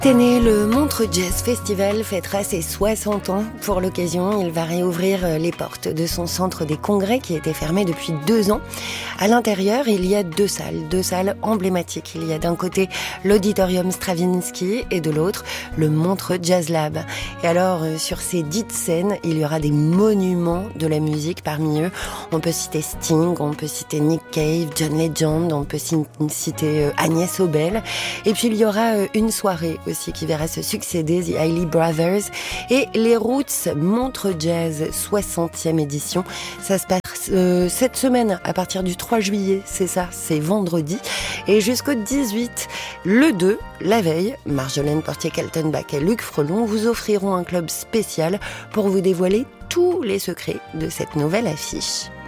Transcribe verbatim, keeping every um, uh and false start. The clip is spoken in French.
Cette année, le Montreux Jazz Festival fêtera ses soixante ans. Pour l'occasion, il va réouvrir les portes de son centre des congrès qui était fermé depuis deux ans. À l'intérieur, il y a deux salles, deux salles emblématiques. Il y a d'un côté l'Auditorium Stravinsky et de l'autre le Montreux Jazz Lab. Et alors, sur ces dites scènes, il y aura des monuments de la musique parmi eux. On peut citer Sting, on peut citer Nick Cave, John Legend, on peut citer Agnès Obel. Et puis il y aura une soirée aussi qui verra se succéder The Hailey Brothers et les Roots Montreux Jazz soixantième édition. Ça se passe euh, cette semaine à partir du trois juillet, c'est ça, c'est vendredi, et jusqu'au dix-huit, le deux, la veille, Marjolaine Portier-Kaltenbach et Luc Frelon vous offriront un club spécial pour vous dévoiler tous les secrets de cette nouvelle affiche.